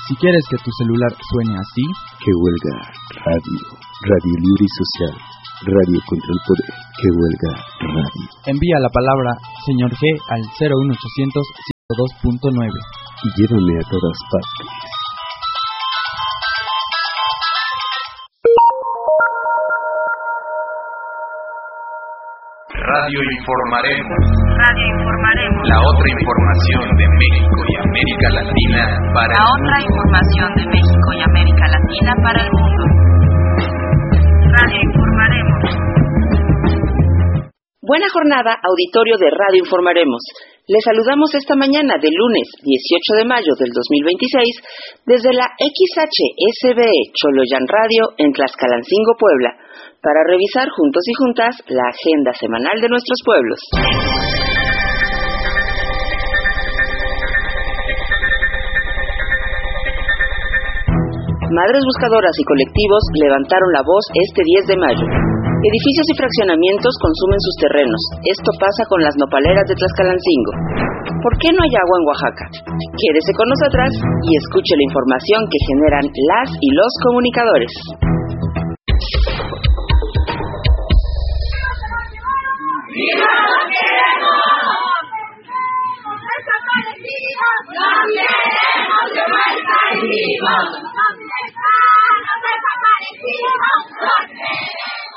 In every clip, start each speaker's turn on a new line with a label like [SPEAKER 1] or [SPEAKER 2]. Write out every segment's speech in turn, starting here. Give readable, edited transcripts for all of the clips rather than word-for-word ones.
[SPEAKER 1] Si quieres que tu celular suene así,
[SPEAKER 2] que huelga radio, radio libre y social, radio contra el poder, que huelga radio.
[SPEAKER 1] Envía la palabra Señor G al 01800 102.9
[SPEAKER 2] y llévame a todas partes.
[SPEAKER 3] Radio Informaremos. La otra información de México y América Latina para
[SPEAKER 4] el mundo. Radio Informaremos. Buena jornada, auditorio de Radio Informaremos. Les saludamos esta mañana de lunes 18 de mayo del 2026 desde la XHSBE Choloyán Radio en Tlaxcalancingo, Puebla, para revisar juntos y juntas la agenda semanal de nuestros pueblos. Madres buscadoras y colectivos levantaron la voz este 10 de mayo. Edificios y fraccionamientos consumen sus terrenos. Esto pasa con las nopaleras de Tlaxcalancingo. ¿Por qué no hay agua en Oaxaca? Quédese con nosotras y escuche la información que generan las y los comunicadores.
[SPEAKER 5] ¡Viva los queremos! ¡Desaparecidos! ¡Los queremos de vuelta y vivos! ¿Dónde están los desaparecidos? ¡Los queremos!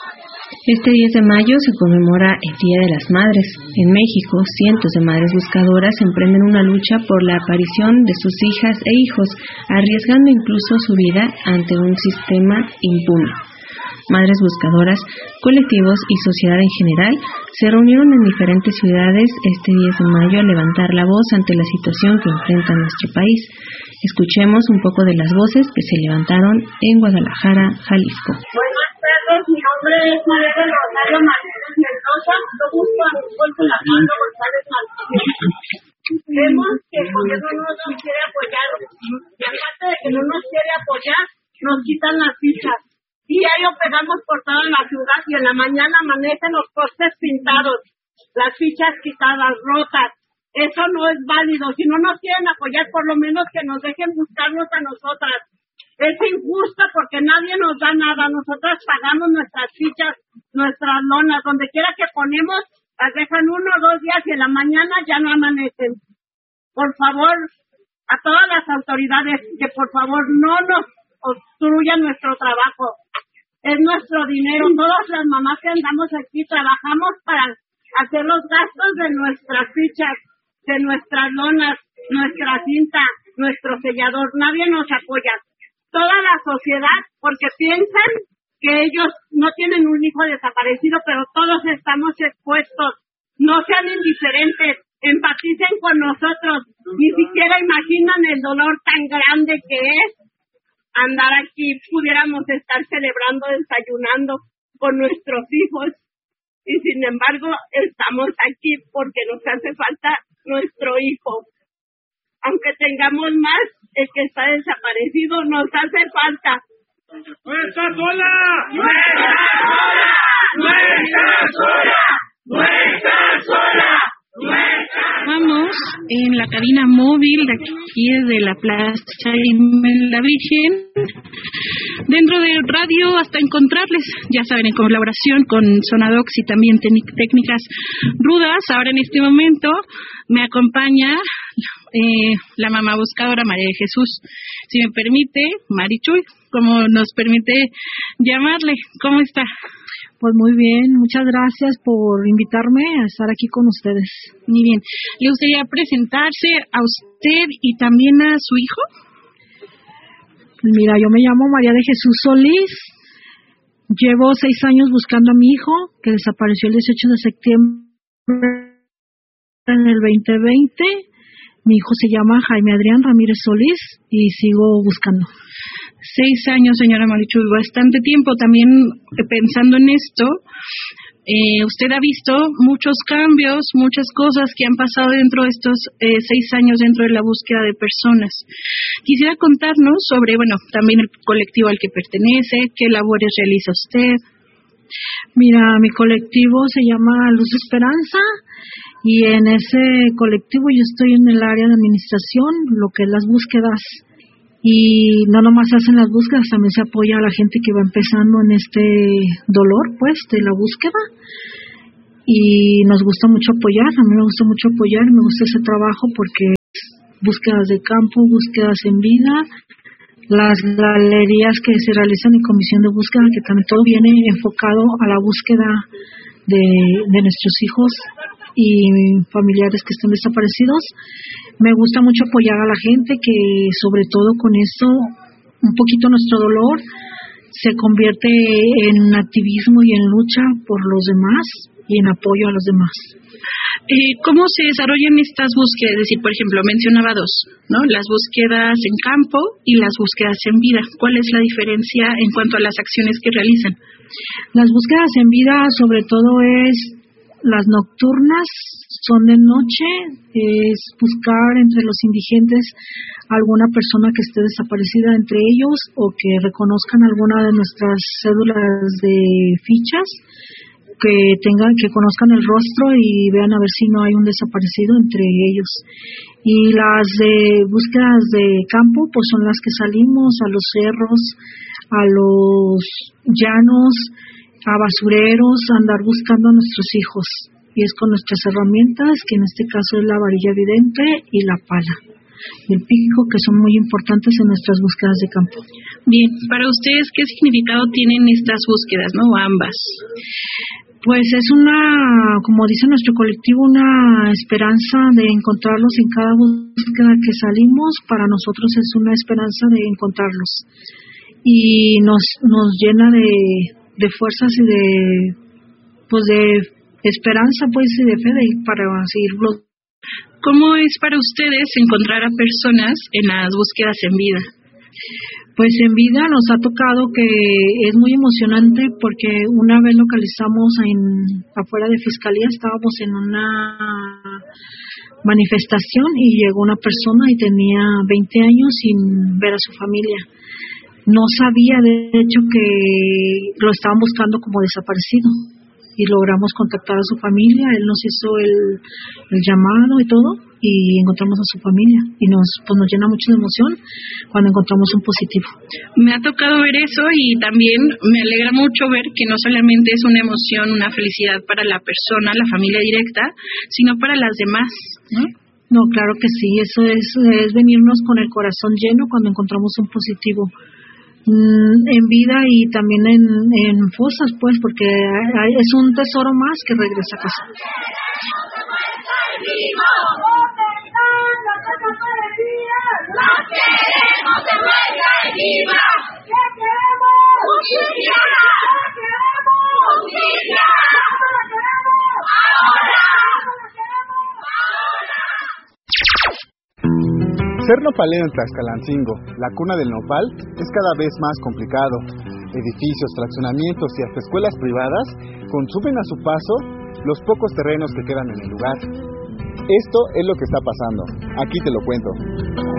[SPEAKER 6] Este 10 de mayo se conmemora el Día de las Madres. En México, cientos de madres buscadoras emprenden una lucha por la aparición de sus hijas e hijos, arriesgando incluso su vida ante un sistema impune. Madres buscadoras, colectivos y sociedad en general se reunieron en diferentes ciudades este 10 de mayo a levantar la voz ante la situación que enfrenta nuestro país. Escuchemos un poco de las voces que se levantaron en Guadalajara, Jalisco.
[SPEAKER 7] Buenas tardes, mi nombre es María del Rosario Martínez Mendoza. Yo busco a mi esposo Fernando González Martínez. Vemos que el gobierno no nos quiere apoyar, y aparte de que no nos quiere apoyar, nos quitan las fichas. Diario pegamos por toda la ciudad y en la mañana amanecen los postes pintados, las fichas quitadas, rotas. Eso no es válido. Si no nos quieren apoyar, por lo menos que nos dejen buscarnos a nosotras. Es injusto porque nadie nos da nada. Nosotras pagamos nuestras fichas, nuestras lonas. Donde quiera que ponemos, las dejan 1 o 2 días y en la mañana ya no amanecen. Por favor, a todas las autoridades, que por favor no nos obstruyan nuestro trabajo. Es nuestro dinero. Todas las mamás que andamos aquí trabajamos para hacer los gastos de nuestras fichas, de nuestras lonas, nuestra cinta, nuestro sellador. Nadie nos apoya. Toda la sociedad, porque piensan que ellos no tienen un hijo desaparecido, pero todos estamos expuestos. No sean indiferentes, empaticen con nosotros. Ni siquiera imaginan el dolor tan grande que es andar aquí. Pudiéramos estar celebrando, desayunando con nuestros hijos y sin embargo estamos aquí porque nos hace falta nuestro hijo. Aunque tengamos más, el que está desaparecido nos hace falta.
[SPEAKER 8] ¡No está sola!
[SPEAKER 5] ¡No está sola! ¡No está sola! ¡No está sola!
[SPEAKER 9] Vamos en la cabina móvil de aquí desde la Plaza La Virgen, dentro de radio hasta encontrarles, ya saben, en colaboración con Sonadox y también técnicas rudas. Ahora en este momento me acompaña la mamá buscadora María de Jesús, si me permite, Marichuy, como nos permite llamarle. ¿Cómo está?
[SPEAKER 10] Pues muy bien, muchas gracias por invitarme a estar aquí con ustedes.
[SPEAKER 9] Muy bien. ¿Le gustaría presentarse a usted y también a su hijo?
[SPEAKER 10] Mira, yo me llamo María de Jesús Solís. Llevo 6 años buscando a mi hijo, que desapareció el 18 de septiembre en el 2020. Mi hijo se llama Jaime Adrián Ramírez Solís y sigo buscando.
[SPEAKER 9] 6 años, señora Marichuy, bastante tiempo. También pensando en esto, usted ha visto muchos cambios, muchas cosas que han pasado dentro de estos 6 años dentro de la búsqueda de personas. Quisiera contarnos sobre, también el colectivo al que pertenece, qué labores realiza usted.
[SPEAKER 10] Mira, mi colectivo se llama Luz de Esperanza y en ese colectivo yo estoy en el área de administración, lo que es las búsquedas. Y no nomás se hacen las búsquedas, también se apoya a la gente que va empezando en este dolor, pues, de la búsqueda. Y nos gusta mucho apoyar, a mí me gusta mucho apoyar, me gusta ese trabajo porque búsquedas de campo, búsquedas en vida, las galerías que se realizan en comisión de búsqueda, que también todo viene enfocado a la búsqueda de nuestros hijos y familiares que estén desaparecidos. Me gusta mucho apoyar a la gente que, sobre todo con esto, un poquito nuestro dolor se convierte en activismo y en lucha por los demás y en apoyo a los demás.
[SPEAKER 9] ¿Cómo se desarrollan estas búsquedas? Es decir, por ejemplo, mencionaba dos, ¿no? Las búsquedas en campo y las búsquedas en vida. ¿Cuál es la diferencia en cuanto a las acciones que realizan?
[SPEAKER 10] Las búsquedas en vida, sobre todo, es las nocturnas, son de noche, es buscar entre los indigentes alguna persona que esté desaparecida entre ellos o que reconozcan alguna de nuestras cédulas de fichas, que conozcan el rostro y vean a ver si no hay un desaparecido entre ellos. Y las de búsquedas de campo, pues son las que salimos a los cerros, a los llanos, a basureros, a andar buscando a nuestros hijos. Y es con nuestras herramientas, que en este caso es la varilla vidente y la pala, y el pico, que son muy importantes en nuestras búsquedas de campo.
[SPEAKER 9] Bien, para ustedes, ¿qué significado tienen estas búsquedas, no? Ambas.
[SPEAKER 10] Pues es como dice nuestro colectivo, una esperanza de encontrarlos en cada búsqueda que salimos. Para nosotros es una esperanza de encontrarlos. Y nos llena de fuerzas y de esperanza, pues, y de fe para seguirlo.
[SPEAKER 9] ¿Cómo es para ustedes encontrar a personas en las búsquedas en vida?
[SPEAKER 10] Pues en vida nos ha tocado que es muy emocionante porque una vez localizamos afuera de Fiscalía, estábamos en una manifestación y llegó una persona y tenía 20 años sin ver a su familia. No sabía, de hecho, que lo estaban buscando como desaparecido y logramos contactar a su familia. Él nos hizo el llamado y todo, y encontramos a su familia y nos llena mucho de emoción cuando encontramos un positivo.
[SPEAKER 9] Me ha tocado ver eso y también me alegra mucho ver que no solamente es una emoción, una felicidad para la persona, la familia directa, sino para las demás, ¿no?
[SPEAKER 10] No, claro que sí, eso es venirnos con el corazón lleno cuando encontramos un positivo en vida y también en fosas, pues, porque es un tesoro más que regresa a casa.
[SPEAKER 11] Ser nopalero en Tlaxcalancingo, la cuna del nopal, es cada vez más complicado. Edificios, fraccionamientos y hasta escuelas privadas consumen a su paso los pocos terrenos que quedan en el lugar. Esto es lo que está pasando. Aquí te lo cuento.